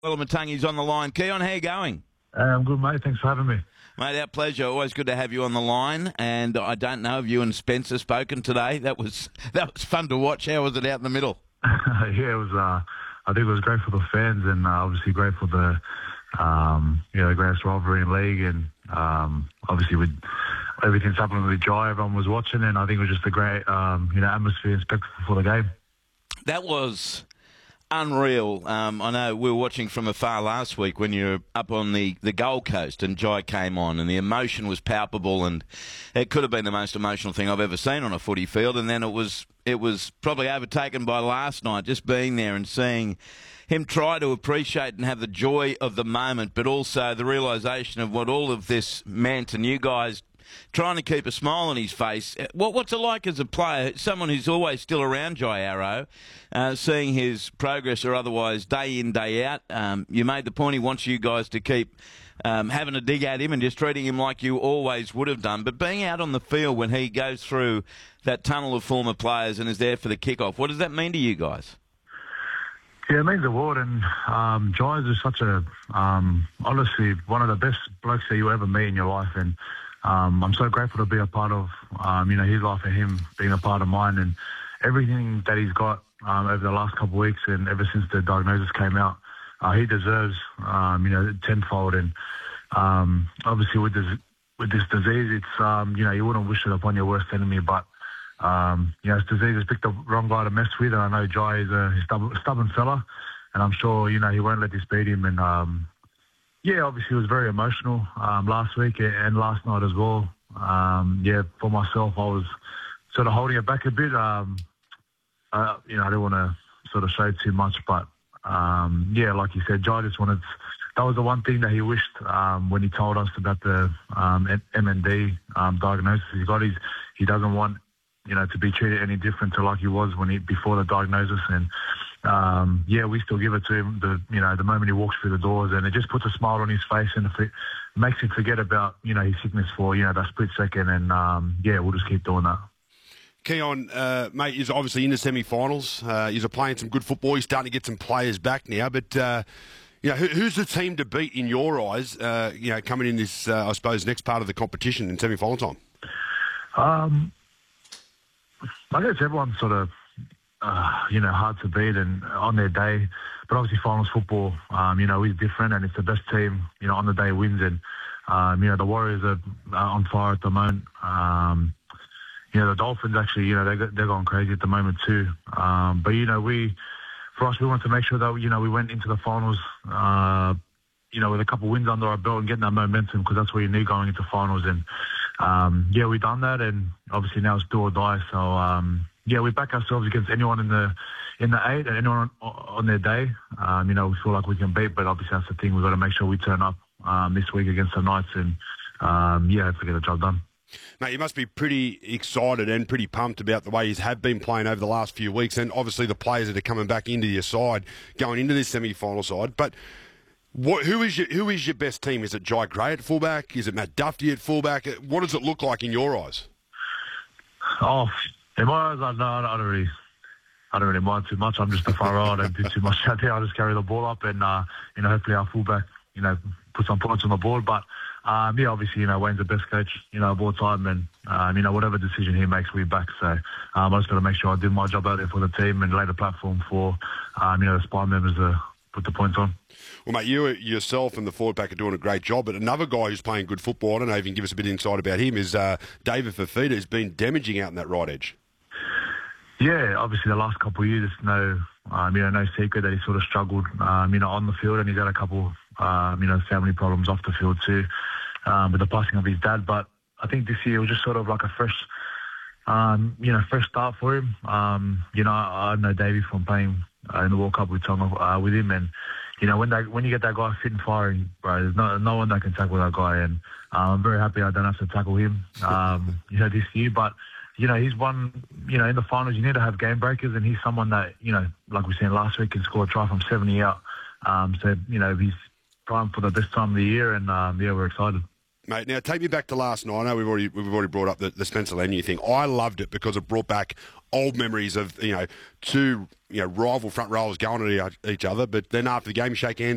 Well, Matangi's on the line. Keon, how you going? I'm good, mate. Thanks for having me. Mate, our pleasure. Always good to have you on the line. And I don't know if you and Spencer spoken today. That was fun to watch. How was it out in the middle? Yeah, it was. I think it was great for the fans, and obviously great for the the greatest rivalry in league, and obviously with everything's happening with Jai, everyone was watching, and I think it was just a great atmosphere and spectacle for the game. That was unreal. I know we were watching from afar last week when you were up on the Gold Coast and Jai came on, and the emotion was palpable, and it could have been the most emotional thing I've ever seen on a footy field. And then it was probably overtaken by last night, just being there and seeing him try to appreciate and have the joy of the moment, but also the realisation of what all of this meant, and you guys trying to keep a smile on his face. What's it like as a player, someone who's always still around Jai Arrow, seeing his progress or otherwise day in, day out? You made the point he wants you guys to keep having a dig at him and just treating him like you always would have done. But being out on the field when he goes through that tunnel of former players and is there for the kickoff, what does that mean to you guys? Yeah, it means the world, and Jai is such a, honestly, one of the best blokes that you ever meet in your life, and I'm so grateful to be a part of, his life and him being a part of mine, and everything that he's got over the last couple of weeks and ever since the diagnosis came out, he deserves, tenfold. And obviously with this disease, it's, you wouldn't wish it upon your worst enemy, but this disease has picked the wrong guy to mess with, and I know Jai is a stubborn fella, and I'm sure, he won't let this beat him. And obviously it was very emotional last week and last night as well. For myself, I was sort of holding it back a bit. I don't want to sort of show too much, but like you said, Jai just wanted. That was the one thing that he wished when he told us about the MND diagnosis he got. He doesn't want to be treated any different to like he was before the diagnosis, and we still give it to him the moment he walks through the doors, and it just puts a smile on his face, and it makes him forget about his sickness for that split second, and we'll just keep doing that. Keon, mate, is obviously in the semi-finals. He's playing some good football. He's starting to get some players back now, but who's the team to beat in your eyes? Coming in this, I suppose, next part of the competition in semi-final time. I guess everyone's sort of, hard to beat and on their day. But obviously finals football, is different, and it's the best team, on the day wins. And, the Warriors are on fire at the moment. The Dolphins actually, they're going crazy at the moment too. But, for us, we want to make sure that, we went into the finals, with a couple of wins under our belt and getting that momentum, because that's what you need going into finals. And, we've done that, and obviously now it's do or die. So, we back ourselves against anyone in the 8 and anyone on their day. We feel like we can beat, but obviously that's the thing. We've got to make sure we turn up this week against the Knights and, hopefully get the job done. Mate, you must be pretty excited and pretty pumped about the way you have been playing over the last few weeks, and obviously the players that are coming back into your side, going into this semi-final side. But who is your best team? Is it Jai Gray at fullback? Is it Matt Duffy at fullback? What does it look like in your eyes? Oh, in my eyes, I don't really mind too much. I'm just a far row. I don't do too much out there. I just carry the ball up, and hopefully our fullback, put some points on the board. But obviously, Wayne's the best coach, of all time, and whatever decision he makes, we back. So I just got to make sure I do my job out there for the team and lay the platform for the spine members to put the points on. Well, mate, you yourself and the forward pack are doing a great job, but another guy who's playing good football, I don't know if you can give us a bit of insight about him, is David Fifita, who's been damaging out in that right edge. Yeah, obviously the last couple of years, it's no secret that he sort of struggled, on the field, and he's had a couple, family problems off the field too, with the passing of his dad. But I think this year was just sort of like a fresh start for him. I know Davey from playing in the World Cup with with him, and when you get that guy fit and firing, bro, there's no one that can tackle that guy, and I'm very happy I don't have to tackle him, this year. But he's one, in the finals, you need to have game breakers, and he's someone that, like we said last week, can score a try from 70 out. He's prime for the best time of the year, and we're excited. Mate, now take me back to last night. I know we've already brought up the Spencer Leniu thing. I loved it because it brought back old memories of two rival front rowers going at each other. But then after the game, you shake hands.